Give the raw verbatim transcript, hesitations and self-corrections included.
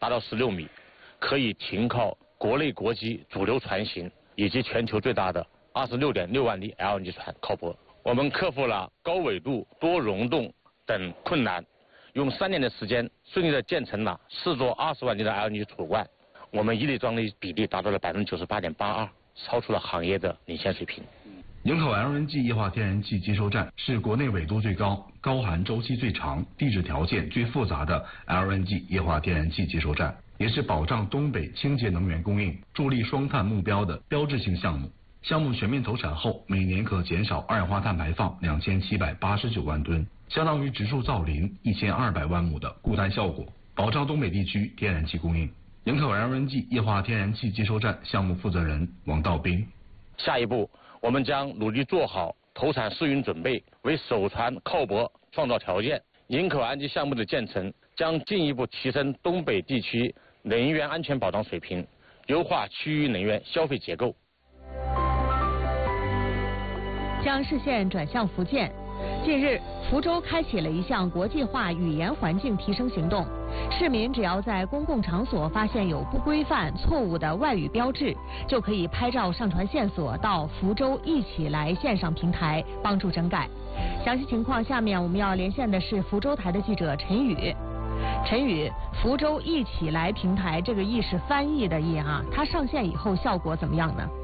达到十六米，可以停靠国内国际主流船型以及全球最大的二十六点六万厘 L N G 船靠泊。我们克服了高纬度、多溶洞等困难，用三年的时间顺利的建成了四座二十万厘的 L N G 储罐，我们一粒装的比例达到了百分之九十八点八二，超出了行业的领先水平。 营口 L N G 液化天然气接收站是国内纬度最高、高寒周期最长、地质条件最复杂的 L N G 液化天然气接收站，也是保障东北清洁能源供应、助力双碳目标的标志性项目。项目全面投产后，每年可减少二氧化碳排放两千七百八十九万吨，相当于植树造林一千二百万亩的固碳效果，保障东北地区天然气供应。营口 L N G 液化天然气接收站项目负责人王道斌。 下一步，我们将努力做好投产试运准备，为首船靠泊创造条件。营口 L N G 项目的建成将进一步提升东北地区能源安全保障水平，优化区域能源消费结构。 将视线转向福建，近日，福州开启了一项国际化语言环境提升行动。市民只要在公共场所发现有不规范、错误的外语标志，就可以拍照上传线索到福州一起来线上平台，帮助整改。详细情况，下面我们要连线的是福州台的记者陈宇。陈宇，福州一起来平台这个“意”是翻译的“意”哈，它上线以后效果怎么样呢？